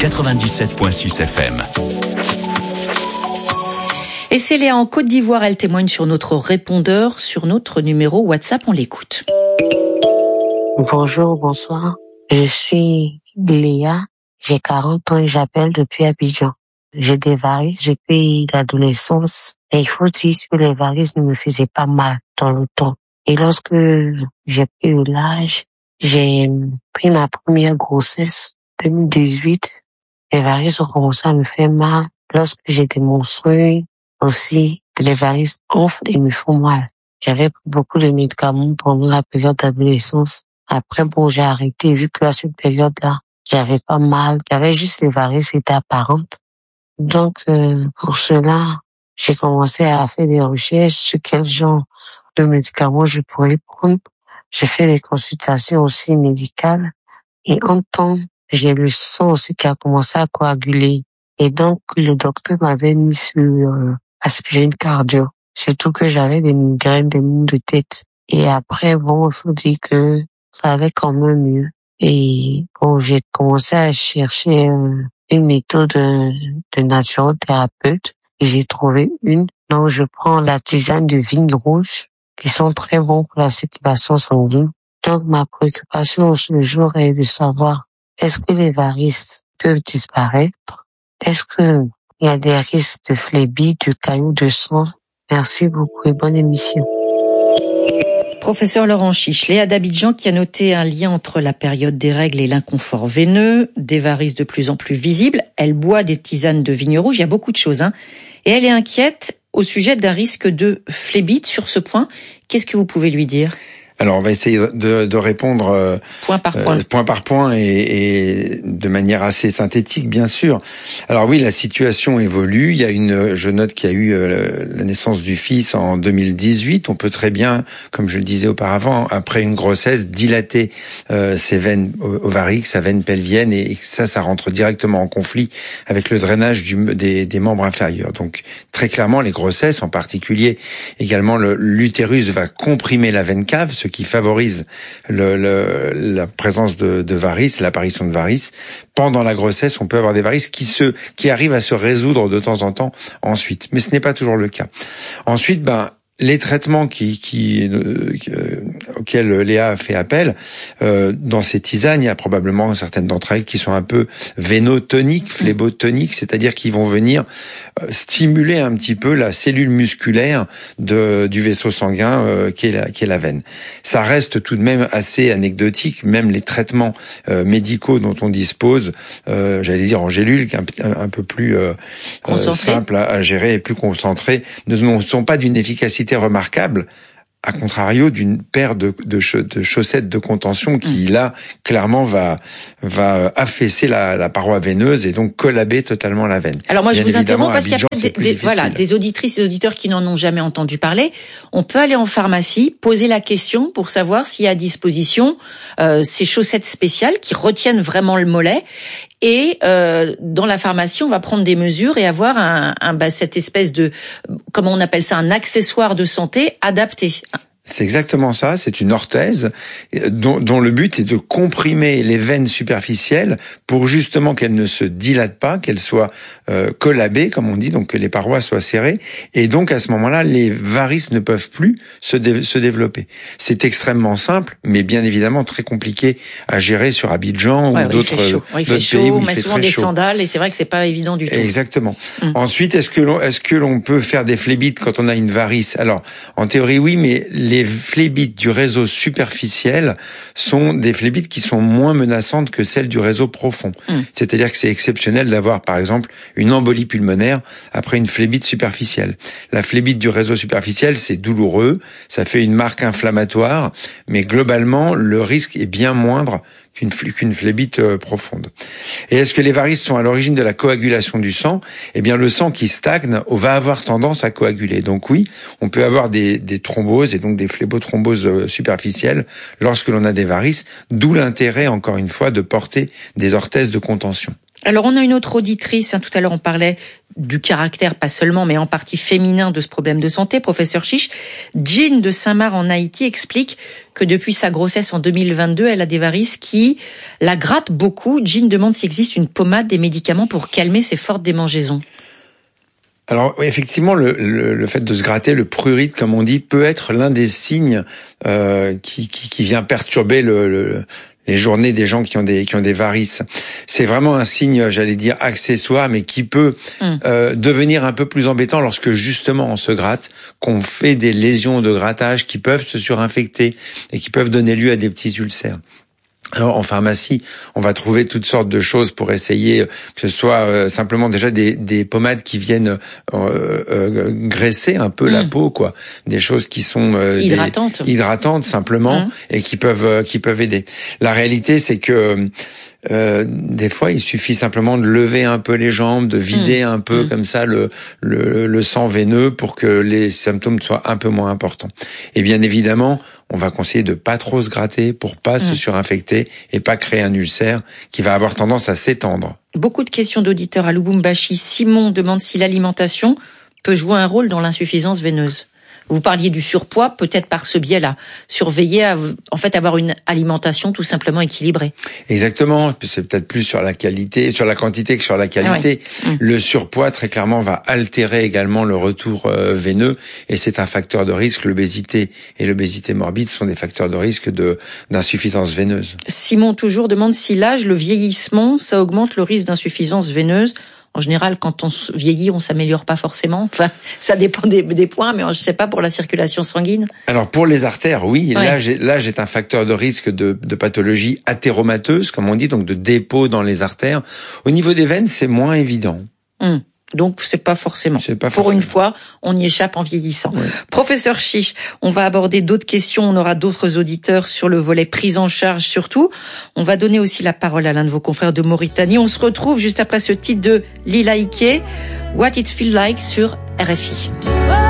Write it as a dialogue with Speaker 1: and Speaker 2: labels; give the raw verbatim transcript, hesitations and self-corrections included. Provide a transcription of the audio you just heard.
Speaker 1: quatre-vingt-dix-sept virgule six F M.
Speaker 2: Et c'est Léa en Côte d'Ivoire, elle témoigne sur notre répondeur, sur notre numéro WhatsApp, on l'écoute.
Speaker 3: Bonjour, bonsoir. Je suis Léa, j'ai quarante ans et j'appelle depuis Abidjan. J'ai des varices depuis l'adolescence et il faut dire que les varices ne me faisaient pas mal dans le temps. Et lorsque j'ai pris l'âge, j'ai pris ma première grossesse, deux mille dix-huit, les varices ont commencé à me faire mal. Lorsque j'ai des menstrues, aussi, les varices enflent et me font mal. J'avais pris beaucoup de médicaments pendant la période d'adolescence. Après, bon, j'ai arrêté vu que à cette période-là, j'avais pas mal. J'avais juste les varices qui étaient apparentes. Donc, euh, pour cela, j'ai commencé à faire des recherches sur quel genre de médicaments je pourrais prendre. J'ai fait des consultations aussi médicales. Et en temps, j'ai le sang aussi qui a commencé à coaguler. Et donc, le docteur m'avait mis sur euh, aspirine cardio. Surtout que j'avais des migraines, des maux de tête. Et après, bon, il faut dire que ça allait quand même mieux. Et bon, j'ai commencé à chercher euh, une méthode de, de naturothérapeute. Et j'ai trouvé une. Donc, je prends la tisane de vigne rouge, qui sont très bons pour la circulation sanguine. Donc, ma préoccupation ce jour est de savoir, est-ce que les varices peuvent disparaître? Est-ce que il y a des risques de phlébite, de cailloux de sang? Merci beaucoup et bonne émission.
Speaker 2: Professeur Laurent Chiche, Léa d'Abidjan qui a noté un lien entre la période des règles et l'inconfort veineux, des varices de plus en plus visibles. Elle boit des tisanes de vigne rouge, il y a beaucoup de choses, hein. Et elle est inquiète au sujet d'un risque de phlébite sur ce point. Qu'est-ce que vous pouvez lui dire ?
Speaker 4: Alors, on va essayer de, de répondre euh,
Speaker 2: point par point,
Speaker 4: euh, point par point et, et de manière assez synthétique, bien sûr. Alors oui, la situation évolue. Il y a une, je note qu'il y a eu euh, la naissance du fils en deux mille dix-huit. On peut très bien, comme je le disais auparavant, après une grossesse, dilater euh, ses veines ovariques, sa veine pelvienne, et, et ça, ça rentre directement en conflit avec le drainage du, des, des membres inférieurs. Donc, très clairement, les grossesses, en particulier, également le, l'utérus va comprimer la veine cave, ce qui favorise le, le, la présence de, de varices, l'apparition de varices. Pendant la grossesse, on peut avoir des varices qui se, qui arrivent à se résoudre de temps en temps ensuite. Mais ce n'est pas toujours le cas. Ensuite, ben, les traitements qui, qui, euh, auxquels Léa a fait appel, euh, dans ces tisanes, il y a probablement certaines d'entre elles qui sont un peu vénotoniques, phlébotoniques, c'est-à-dire qui vont venir stimuler un petit peu la cellule musculaire de, du vaisseau sanguin euh, qui est la, qui est la veine. Ça reste tout de même assez anecdotique, même les traitements euh, médicaux dont on dispose, euh, j'allais dire en gélule, un, un, un peu plus euh, euh, simple à, à gérer et plus concentré, ne, ne sont pas d'une efficacité remarquable, à contrario d'une paire de, de, de chaussettes de contention qui, là, clairement va va affaisser la, la paroi veineuse et donc collaber totalement la veine.
Speaker 2: Alors moi,
Speaker 4: Bien
Speaker 2: je vous interromps parce qu'il y a
Speaker 4: des,
Speaker 2: des, voilà, des auditrices et auditeurs qui n'en ont jamais entendu parler. On peut aller en pharmacie, poser la question pour savoir s'il y a à disposition euh, ces chaussettes spéciales qui retiennent vraiment le mollet. Et euh, dans la pharmacie, on va prendre des mesures et avoir un, un bah, cette espèce de, comment on appelle ça, un accessoire de santé adapté.
Speaker 4: C'est exactement ça, c'est une orthèse dont, dont le but est de comprimer les veines superficielles pour justement qu'elles ne se dilatent pas, qu'elles soient euh, collabées, comme on dit, donc que les parois soient serrées, et donc à ce moment-là, les varices ne peuvent plus se, dé- se développer. C'est extrêmement simple, mais bien évidemment très compliqué à gérer sur Abidjan
Speaker 2: ouais,
Speaker 4: ou
Speaker 2: ouais,
Speaker 4: d'autres,
Speaker 2: il fait chaud. Ouais, il fait
Speaker 4: d'autres
Speaker 2: chaud,
Speaker 4: pays où
Speaker 2: on
Speaker 4: il
Speaker 2: met
Speaker 4: fait
Speaker 2: souvent
Speaker 4: très
Speaker 2: des
Speaker 4: chaud.
Speaker 2: sandales, et c'est vrai que c'est pas évident du tout.
Speaker 4: Exactement.
Speaker 2: Hum.
Speaker 4: Ensuite, est-ce que l'on, est-ce que l'on peut faire des phlébites quand on a une varice? Alors, en théorie, oui, mais les phlébites du réseau superficiel sont des phlébites qui sont moins menaçantes que celles du réseau profond. Mmh. C'est-à-dire que c'est exceptionnel d'avoir, par exemple, une embolie pulmonaire après une phlébite superficielle. La phlébite du réseau superficiel, c'est douloureux, ça fait une marque inflammatoire, mais globalement, le risque est bien moindre qu'une, qu'une phlébite euh, profonde. Et est-ce que les varices sont à l'origine de la coagulation du sang? Eh bien, le sang qui stagne va avoir tendance à coaguler. Donc oui, on peut avoir des, des thromboses et donc des phlébothromboses euh, superficielles lorsque l'on a des varices, d'où l'intérêt, encore une fois, de porter des orthèses de contention.
Speaker 2: Alors, on a une autre auditrice, hein, tout à l'heure on parlait du caractère, pas seulement, mais en partie féminin de ce problème de santé. Professeur Chiche, Jean de Saint-Marc en Haïti explique que depuis sa grossesse en deux mille vingt-deux, elle a des varices qui la grattent beaucoup. Jean demande s'il existe une pommade, des médicaments pour calmer ces fortes démangeaisons.
Speaker 4: Alors effectivement, le, le, le fait de se gratter, le prurite, comme on dit, peut être l'un des signes euh, qui, qui, qui vient perturber le, le, les journées des gens qui ont des qui ont des varices. C'est vraiment un signe, j'allais dire, accessoire, mais qui peut mmh. euh, devenir un peu plus embêtant lorsque justement on se gratte, qu'on fait des lésions de grattage qui peuvent se surinfecter et qui peuvent donner lieu à des petits ulcères. Alors en pharmacie, on va trouver toutes sortes de choses pour essayer que ce soit euh, simplement déjà des, des pommades qui viennent euh, euh, graisser un peu mmh. la peau, quoi, des choses qui sont euh,
Speaker 2: hydratantes,
Speaker 4: des, hydratantes simplement mmh. et qui peuvent euh, qui peuvent aider. La réalité, c'est que Euh, des fois, il suffit simplement de lever un peu les jambes, de vider mmh. un peu mmh. comme ça le, le le sang veineux pour que les symptômes soient un peu moins importants. Et bien évidemment, on va conseiller de pas trop se gratter pour pas mmh. se surinfecter et pas créer un ulcère qui va avoir tendance à s'étendre.
Speaker 2: Beaucoup de questions d'auditeurs à Lubumbashi. Simon demande si l'alimentation peut jouer un rôle dans l'insuffisance veineuse. Vous parliez du surpoids, peut-être par ce biais-là. Surveiller, à, en fait, avoir une alimentation tout simplement équilibrée.
Speaker 4: Exactement. C'est peut-être plus sur la qualité, sur la quantité que sur la qualité. Ah ouais. mmh. Le surpoids, très clairement, va altérer également le retour euh, veineux et c'est un facteur de risque. L'obésité et l'obésité morbide sont des facteurs de risque de d'insuffisance veineuse.
Speaker 2: Simon, toujours, demande si l'âge, le vieillissement, ça augmente le risque d'insuffisance veineuse. En général, quand on vieillit, on s'améliore pas forcément. Enfin, ça dépend des, des points, mais je sais pas pour la circulation sanguine.
Speaker 4: Alors pour les artères, oui,
Speaker 2: ouais.
Speaker 4: l'âge, l'âge est un facteur de risque de, de pathologie athéromateuse, comme on dit, donc de dépôt dans les artères. Au niveau des veines, c'est moins évident.
Speaker 2: Hum. Donc c'est pas forcément.
Speaker 4: C'est pas
Speaker 2: Pour
Speaker 4: forcément.
Speaker 2: une fois, on y échappe en vieillissant.
Speaker 4: Ouais.
Speaker 2: Professeur Chiche, on va aborder d'autres questions. On aura d'autres auditeurs sur le volet prise en charge surtout. On va donner aussi la parole à l'un de vos confrères de Mauritanie. On se retrouve juste après ce titre de Lila Ike, What It Feel Like sur R F I.